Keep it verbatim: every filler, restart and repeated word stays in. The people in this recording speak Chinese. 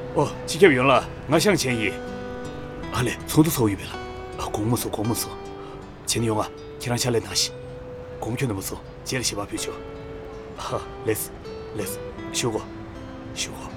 哦，季节云了，我想建议。啊嘞，从头说一遍了。啊，公母说，公母说，钱用啊，天上下来那些，公权那么说，接了些把票去。哈，累死，累死，修过，修过。